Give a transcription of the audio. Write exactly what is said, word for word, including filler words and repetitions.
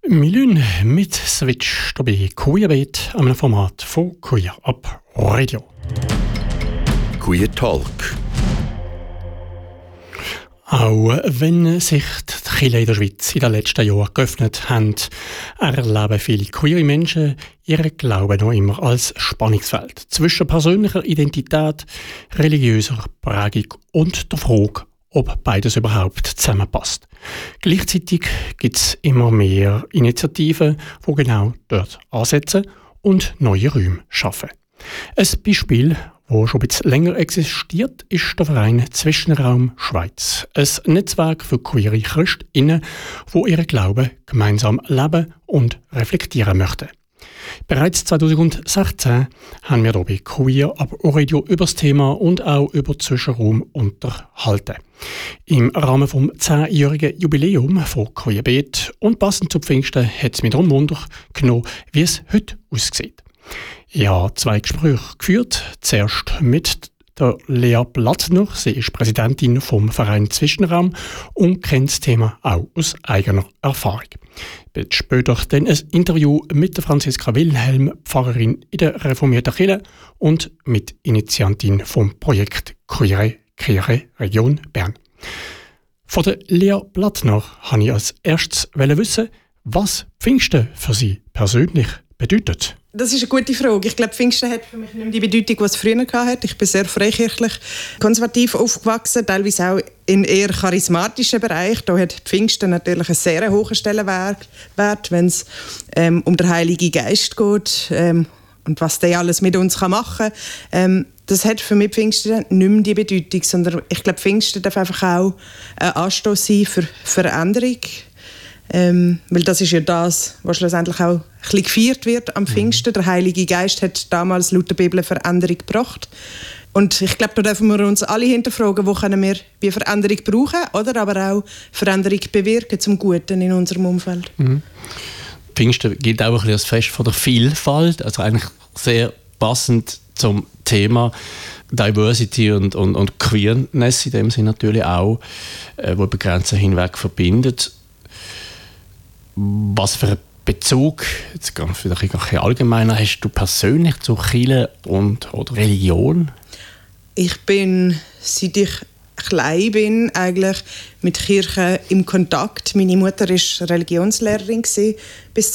Wir mit Switch bei Queerbeat, einem Format von Queer Up Radio. Queer Talk. Auch wenn sich die Kirchen in der Schweiz in den letzten Jahren geöffnet haben, erleben viele queere Menschen ihren Glauben noch immer als Spannungsfeld zwischen persönlicher Identität, religiöser Prägung und der Frage, ob beides überhaupt zusammenpasst. Gleichzeitig gibt es immer mehr Initiativen, die genau dort ansetzen und neue Räume schaffen. Ein Beispiel, das schon ein bisschen länger existiert, ist der Verein Zwischenraum Schweiz. Ein Netzwerk für queere Christinnen, die ihren Glauben gemeinsam leben und reflektieren möchten. Bereits zwanzig sechzehn haben wir hier bei Queer Up Radio über das Thema und auch über Zwischenraum unterhalten. Im Rahmen des zehnjährigen Jubiläum von Queerbeat und passend zu Pfingsten hat es mich darum Wunder genommen, wie es heute aussieht. Ich habe zwei Gespräche geführt. Zuerst mit der Lea Plattner. Sie ist Präsidentin vom Verein Zwischenraum und kennt das Thema auch aus eigener Erfahrung. Später dann ein Interview mit der Franziska Wilhelm, Pfarrerin in der reformierten Kirche und Mitinitiantin vom Projekt Queere Kirche Region Bern. Von der Lea Plattner wollte ich als erstes wissen, was Pfingsten für sie persönlich bedeutet. Das ist eine gute Frage. Ich glaube, Pfingsten hat für mich nicht mehr die Bedeutung, die es früher hatte. Ich bin sehr freikirchlich konservativ aufgewachsen, teilweise auch in eher charismatischen Bereich. Da hat Pfingsten natürlich einen sehr hohen Stellenwert, wenn es ähm, um den Heiligen Geist geht ähm, und was der alles mit uns machen kann. Ähm, das hat für mich Pfingsten nicht mehr die Bedeutung, sondern ich glaube, Pfingsten darf einfach auch ein Anstoß sein für Veränderung. Ähm, weil das ist ja das, was schlussendlich auch ein bisschen gefeiert wird am Pfingsten. Der Heilige Geist hat damals laut der Bibel eine Veränderung gebracht. Und ich glaube, da dürfen wir uns alle hinterfragen, wo können wir wie Veränderung brauchen, oder aber auch Veränderung bewirken zum Guten in unserem Umfeld. Mhm. Pfingsten gilt auch ein bisschen als Fest von der Vielfalt, also eigentlich sehr passend zum Thema Diversity und, und, und Queerness in dem Sinne natürlich auch, äh, wo über Grenzen hinweg verbindet. Was für einen Bezug, jetzt vielleicht ein bisschen allgemeiner, hast du persönlich zu Kirche und oder Religion? Ich bin, seit ich klein bin, eigentlich mit Kirche im Kontakt. Meine Mutter war Religionslehrerin bis